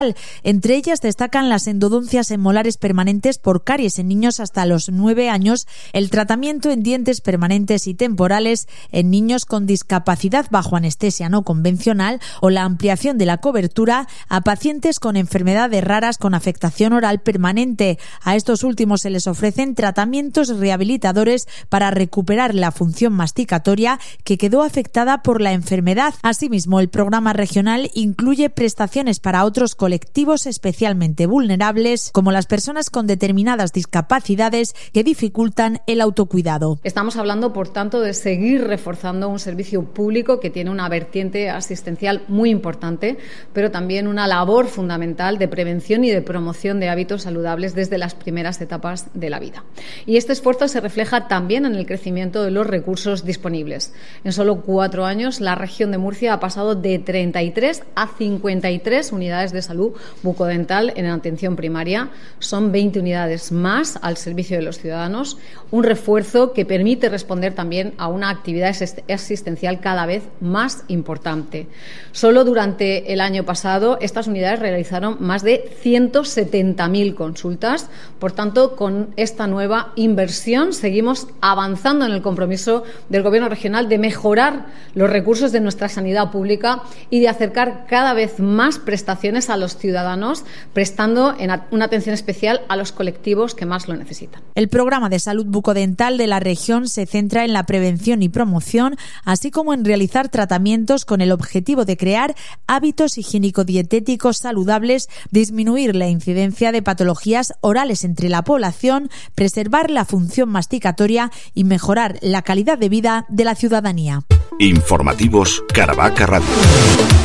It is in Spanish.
Entre ellas destacan las endodoncias en molares permanentes por caries en niños hasta los 9 años, el tratamiento en dientes permanentes y temporales en niños con discapacidad bajo anestesia no convencional o la ampliación de la cobertura a pacientes con enfermedades raras con afectación oral permanente. A estos últimos se les ofrecen tratamientos rehabilitadores para recuperar la función masticatoria que quedó afectada por la enfermedad. Asimismo, el programa regional incluye prestaciones para otros colectivos especialmente vulnerables, como las personas con determinadas discapacidades que dificultan el autocuidado. Estamos hablando, por tanto, de seguir reforzando un servicio público que tiene una vertiente asistencial muy importante, pero también una labor fundamental de prevención y de promoción de hábitos saludables desde las primeras etapas de la vida. Y este esfuerzo se refleja también en el crecimiento de los recursos disponibles. En solo 4 años, la región de Murcia ha pasado de 33 a 53 unidades de salud bucodental en atención primaria. Son 20 unidades más al servicio de los ciudadanos, un refuerzo que permite responder también a una actividad asistencial cada vez más importante. Solo durante el año pasado, estas unidades realizaron más de 170.000 consultas. Por tanto, con esta nueva inversión seguimos avanzando en el compromiso del Gobierno regional de mejorar los recursos de nuestra sanidad pública y de acercar cada vez más prestaciones a los ciudadanos, prestando una atención especial a los colectivos que más lo necesitan. El programa de salud bucodental de la región se centra en la prevención y promoción, así como en realizar tratamientos con el objetivo de crear hábitos higiénico-dietéticos saludables, disminuir la incidencia de patologías orales entre la población, preservar la función masticatoria y mejorar la calidad de vida de la ciudadanía. Informativos Caravaca Radio.